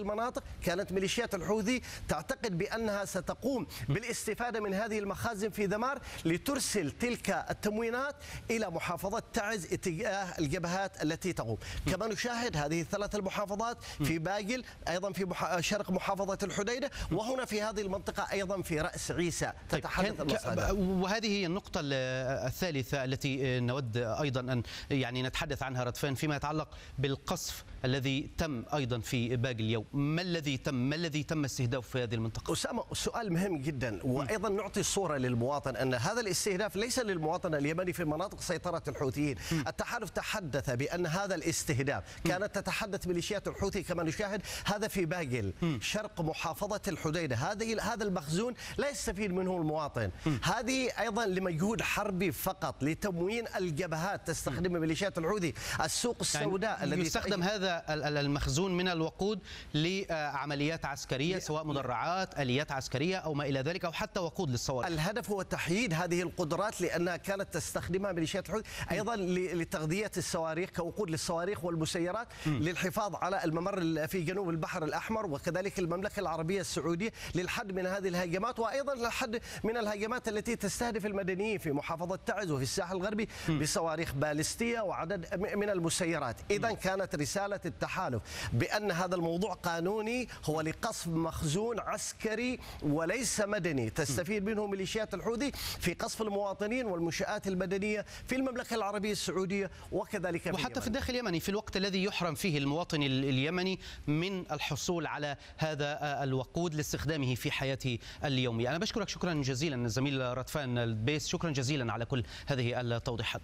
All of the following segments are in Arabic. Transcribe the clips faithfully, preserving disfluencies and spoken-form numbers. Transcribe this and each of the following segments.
المناطق كانت ميليشيات الحوثي تعتقد بأنها ستقوم بالاستفادة من هذه المخازن في ذمار لترسل تلك التموينات إلى محافظة تعز اتجاه الجبهات التي تقوم. كما نشاهد هذه الثلاث المحافظات في باقل، أيضا في شرق محافظة الحديدة، وهنا في هذه المنطقة أيضا في رأس عيسى تتحدث المصادر. وهذه هي النقطة الثالثة التي نود أيضا أن يعني نتحدث عنها ردفان فيما يتعلق بالقصف الذي تم أيضا في باقي اليوم. ما الذي تم ما الذي تم استهدافه في هذه المنطقة؟ أسامة، سؤال مهم جدا، وأيضا نعطي الصورة للمواطن أن هذا الاستهداف ليس للمواطن اليمني في مناطق سيطرة الحوثيين. التحالف تحدث بأن هذا الاستهداف كانت تتحدث ميليشيات الحوثي كما نشاهد هذا في باقل شرق محافظة الحديدة. هذه هذا المخزون لا يستفيد منه المواطن. هذه أيضا لمجهود حربي فقط لتموين الجبهات تستخدم ميليشيات الحوثي. السوق السوداء يعني الذي يستخدم هذا المخزون من الوقود لعمليات عسكرية، سواء مدرعات، آليات عسكرية أو ما إلى ذلك، أو حتى وقود للصواريخ. الهدف هو تحييد هذه القدرات لأنها كانت تستخدمها ميليشيات الحوثي أيضا لتغذية الصواريخ كوقود للصواريخ والمسيرات، للحفاظ على الممر في جنوب البحر الأحمر، وكذلك المملكة العربية السعودية للحد من هذه الهجمات، وأيضا للحد من الهجمات التي تستهدف المدنيين في محافظة تعز وفي الساحل الغربي بصواريخ باليستية وعدد من المسيرات. إذا كانت رسالة التحالف بأن هذا الموضوع قانوني هو لقصف مخزون عسكري وليس مدني تستفيد منه ميليشيات الحوثي في قصف المواطنين والمنشآت المدنية في المملكة العربية السعودية وكذلك في وحتى اليمن. في الداخل اليمني في الوقت الذي يحرم فيه المواطن اليمني من الحصول على هذا الوقود لاستخدامه في حياته اليومية. أنا بشكرك شكرا جزيلا الزميل ردفان البيس، شكرا جزيلا على كل هذه التوضيحات.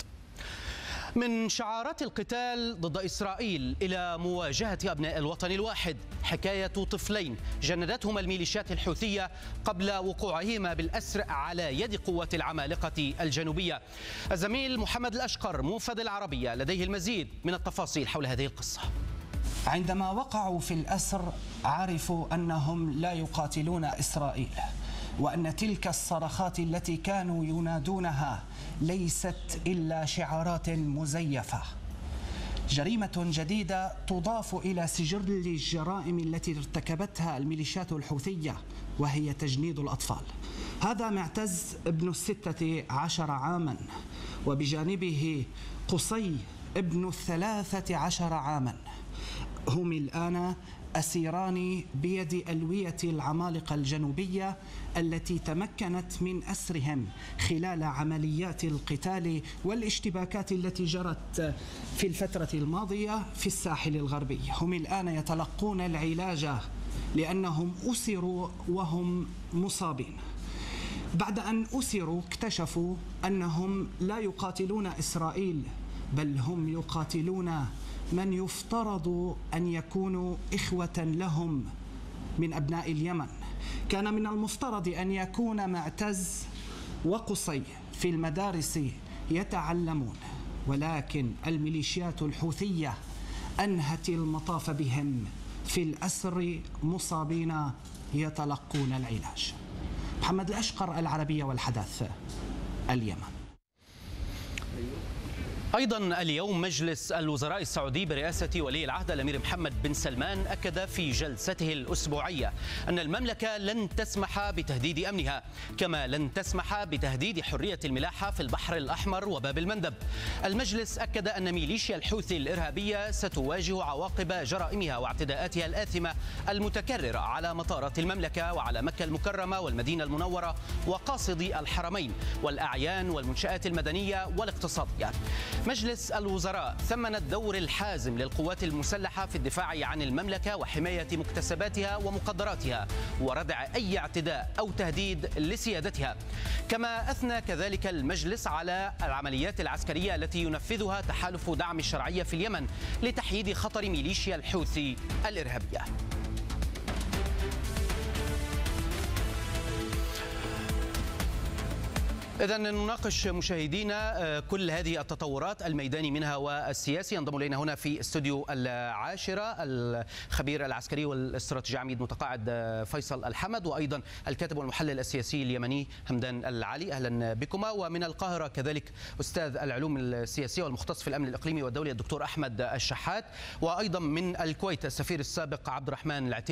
من شعارات القتال ضد إسرائيل إلى مواجهة أبناء الوطن الواحد، حكاية طفلين جندتهما الميليشيات الحوثية قبل وقوعهما بالأسر على يد قوة العمالقة الجنوبية. الزميل محمد الأشقر موفد العربية لديه المزيد من التفاصيل حول هذه القصة. عندما وقعوا في الأسر عرفوا أنهم لا يقاتلون إسرائيل، وأن تلك الصرخات التي كانوا ينادونها ليست إلا شعارات مزيفة. جريمة جديدة تضاف إلى سجل الجرائم التي ارتكبتها الميليشيات الحوثية، وهي تجنيد الأطفال. هذا معتز ابن الستة عشر عاما، وبجانبه قصي ابن الثلاثة عشر عاما، هم الآن أسيران بيد ألوية العمالقة الجنوبية التي تمكنت من أسرهم خلال عمليات القتال والاشتباكات التي جرت في الفترة الماضية في الساحل الغربي. هم الآن يتلقون العلاج لأنهم أسروا وهم مصابين. بعد أن أسروا اكتشفوا أنهم لا يقاتلون إسرائيل، بل هم يقاتلون من يفترض أن يكونوا إخوة لهم من أبناء اليمن. كان من المفترض أن يكون معتز وقصي في المدارس يتعلمون، ولكن الميليشيات الحوثية أنهت المطاف بهم في الأسر مصابين يتلقون العلاج. محمد الأشقر، العربية والحدث، اليمن. أيضا اليوم مجلس الوزراء السعودي برئاسة ولي العهد الأمير محمد بن سلمان أكد في جلسته الأسبوعية أن المملكة لن تسمح بتهديد أمنها، كما لن تسمح بتهديد حرية الملاحة في البحر الأحمر وباب المندب. المجلس أكد أن ميليشيا الحوثي الإرهابية ستواجه عواقب جرائمها واعتداءاتها الآثمة المتكررة على مطارات المملكة وعلى مكة المكرمة والمدينة المنورة وقاصدي الحرمين والأعيان والمنشآت المدنية والاقتصادية. مجلس الوزراء ثمن الدور الحازم للقوات المسلحة في الدفاع عن المملكة وحماية مكتسباتها ومقدراتها وردع أي اعتداء أو تهديد لسيادتها. كما أثنى كذلك المجلس على العمليات العسكرية التي ينفذها تحالف دعم الشرعية في اليمن لتحييد خطر ميليشيا الحوثي الإرهابية. إذا نناقش مشاهدينا كل هذه التطورات الميداني منها والسياسي. ينضم إلينا هنا في استوديو العاشرة الخبير العسكري والاستراتيجي عميد متقاعد فيصل الحمد، وأيضا الكاتب والمحلل السياسي اليمني همدان العلي. أهلا بكما. ومن القاهرة كذلك أستاذ العلوم السياسية والمختص في الأمن الإقليمي والدولي الدكتور أحمد الشحات، وأيضا من الكويت السفير السابق عبد الرحمن العتيبي.